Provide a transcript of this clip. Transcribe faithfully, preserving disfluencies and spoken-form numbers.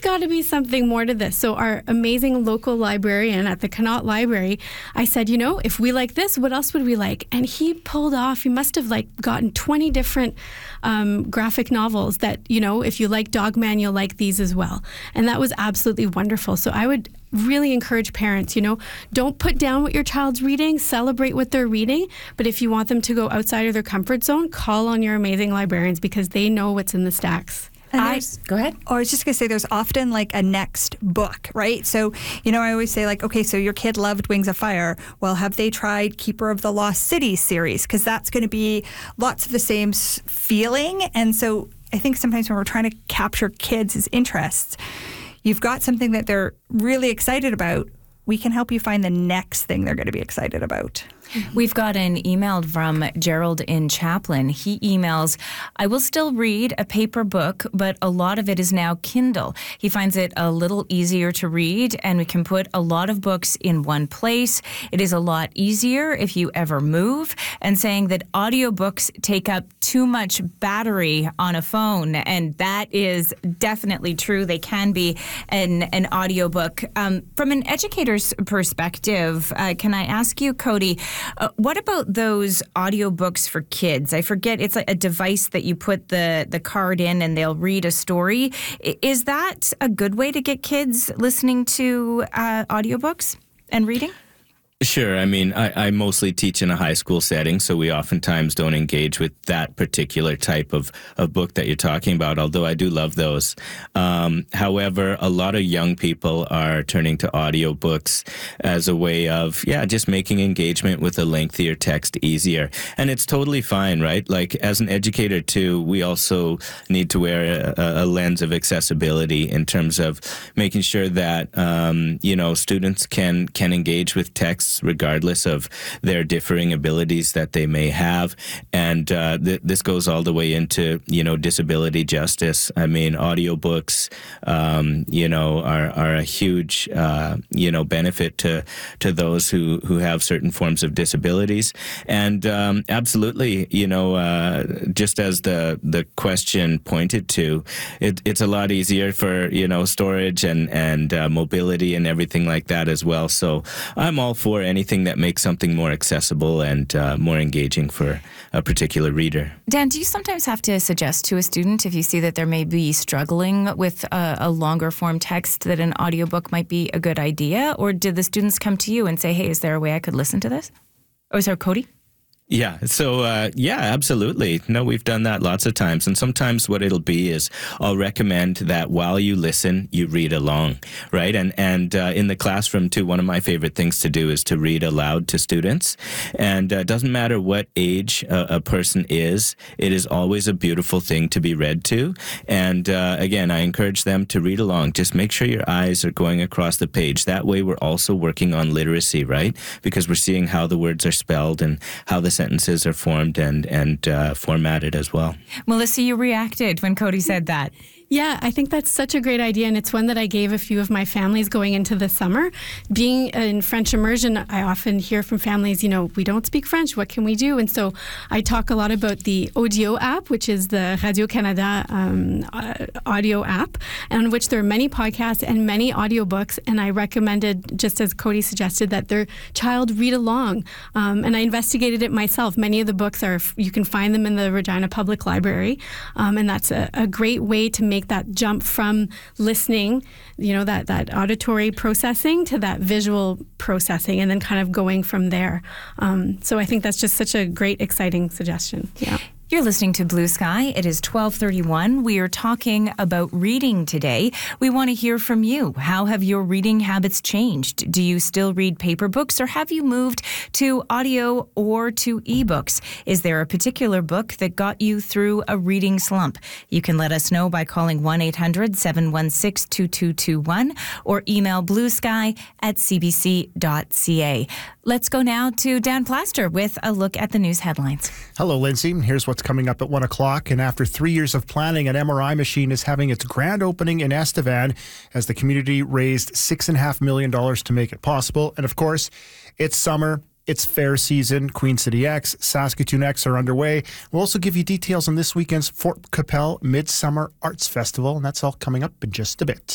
got to be something more to this. So our amazing local librarian at the Connaught Library, I said, you know, if we like this, what else would we like? And he pulled off, he must have like gotten twenty different um, graphic novels that, you know, if you like Dogman, you'll like these as well. And that was absolutely wonderful. So I would really encourage parents, you know, don't put down what your child's reading, celebrate what they're reading. But if you want them to go outside of their comfort zone, call on your amazing librarians because they know what's in the stacks. I, go ahead. Oh, I was just going to say there's often like a next book, right? So, you know, I always say like, okay, so your kid loved Wings of Fire. Well, have they tried Keeper of the Lost City series? Because that's going to be lots of the same s- feeling. And so I think sometimes when we're trying to capture kids' interests, you've got something that they're really excited about. We can help you find the next thing they're going to be excited about. We've got an email from Gerald in Chaplin. He emails, I will still read a paper book, but a lot of it is now Kindle. He finds it a little easier to read, and we can put a lot of books in one place. It is a lot easier if you ever move, and saying that audiobooks take up too much battery on a phone, and that is definitely true. They can be an, an audiobook. Um, from an educator's perspective, uh, can I ask you, Cody, Uh, what about those audiobooks for kids? I forget, it's like a device that you put the, the card in and they'll read a story. I- is that a good way to get kids listening to uh, audiobooks and reading? Sure. I mean, I, I mostly teach in a high school setting, so we oftentimes don't engage with that particular type of, of book that you're talking about, although I do love those. Um, however, a lot of young people are turning to audiobooks as a way of, yeah, just making engagement with a lengthier text easier. And it's totally fine, right? Like, as an educator, too, we also need to wear a, a lens of accessibility in terms of making sure that, um, you know, students can, can engage with text regardless of their differing abilities that they may have. And uh, th- this goes all the way into, you know, disability justice. I mean, audiobooks, um, you know, are, are a huge, uh, you know, benefit to to those who, who have certain forms of disabilities. And um, absolutely, you know, uh, just as the, the question pointed to, it, it's a lot easier for, you know, storage and, and uh, mobility and everything like that as well. So I'm all for anything that makes something more accessible and uh, more engaging for a particular reader. Dan, do you sometimes have to suggest to a student if you see that they're maybe struggling with a, a longer form text that an audiobook might be a good idea? Or did the students come to you and say, hey, is there a way I could listen to this? Or is there Cody? Yeah. So, uh, yeah, absolutely. No, we've done that lots of times. And sometimes what it'll be is I'll recommend that while you listen, you read along, right? And and uh, in the classroom, too, one of my favorite things to do is to read aloud to students. And it uh, doesn't matter what age a, a person is, it is always a beautiful thing to be read to. And uh, again, I encourage them to read along. Just make sure your eyes are going across the page. That way we're also working on literacy, right? Because we're seeing how the words are spelled and how the sentences are formed and, and uh, formatted as well. Melissa, you reacted when Cody said that. Yeah, I think that's such a great idea, and it's one that I gave a few of my families going into the summer. Being in French immersion, I often hear from families, you know, we don't speak French, what can we do? And so I talk a lot about the Audio app, which is the Radio-Canada um, uh, audio app, on which there are many podcasts and many audiobooks, and I recommended, just as Cody suggested, that their child read along. Um, and I investigated it myself. Many of the books are, you can find them in the Regina Public Library, um, and that's a, a great way to make that jump from listening, you know, that, that auditory processing to that visual processing, and then kind of going from there. Um, so I think that's just such a great, exciting suggestion. Yeah. You're listening to Blue Sky. It is twelve thirty-one. We are talking about reading today. We want to hear from you. How have your reading habits changed? Do you still read paper books, or have you moved to audio or to ebooks? Is there a particular book that got you through a reading slump? You can let us know by calling one eight hundred seven one six two two two one or email bluesky at c b c dot c a. Let's go now to Dan Plaster with a look at the news headlines. Hello, Lindsay. Here's what's coming up at one o'clock. And after three years of planning, an M R I machine is having its grand opening in Estevan as the community raised six point five million dollars to make it possible. And of course, it's summer. It's fair season. Queen City X, Saskatoon X are underway. We'll also give you details on this weekend's Fort Capel Midsummer Arts Festival. And that's all coming up in just a bit.